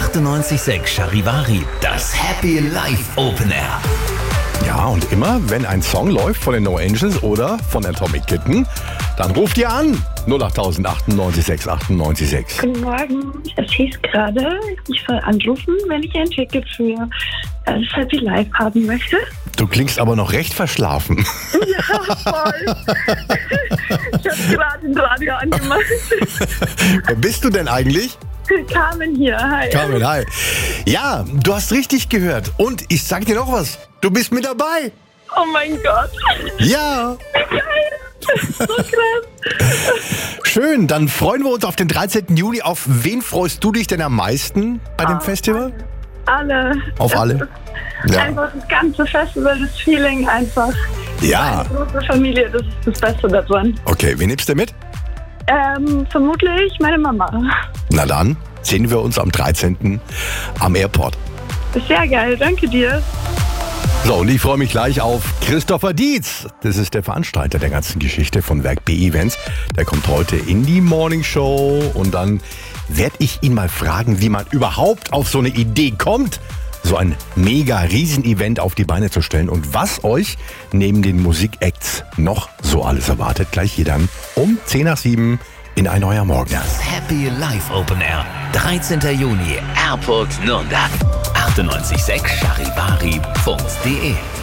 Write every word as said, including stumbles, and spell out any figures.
achtundneunzig Komma sechs Charivari, das Happy Life Open Air. Ja, und immer, wenn ein Song läuft von den No Angels oder von Atomic Kitten, dann ruft ihr an. null acht null acht achtundneunzig Komma sechs achtundneunzig Komma sechs. Guten Morgen. Es hieß gerade, ich soll anrufen, wenn ich ein Ticket für das Happy Life haben möchte. Du klingst aber noch recht verschlafen. Ja, voll. Ich habe gerade ein Radio angemacht. Wer bist du denn eigentlich? Carmen hier, hi. Carmen, hi. Ja, du hast richtig gehört. Und ich sag dir noch was. Du bist mit dabei. Oh mein Gott. Ja. Geil. So krass. Schön, dann freuen wir uns auf den dreizehnten Juni. Auf wen freust du dich denn am meisten bei dem Auf Festival? Alle. Auf Es alle? ist Ja. Einfach das ganze Festival, das Feeling einfach. Ja. Eine große Familie, das ist das Beste daran. Okay, wen nimmst du mit? Ähm, vermutlich meine Mama. Na dann, sehen wir uns am dreizehnten am Airport. Sehr geil, danke dir. So, und ich freue mich gleich auf Christopher Dietz. Das ist der Veranstalter der ganzen Geschichte von Werk B Events. Der kommt heute in die Morning Show und dann werde ich ihn mal fragen, wie man überhaupt auf so eine Idee kommt, so ein mega Riesen-Event auf die Beine zu stellen und was euch neben den Musikacts noch so alles erwartet. Gleich hier dann um zehn nach sieben in ein neuer Morgen. Das Happy Life Open Air, dreizehnten Juni, Airport Nürnberg. achtundneunzig Komma sechs charivari punkt de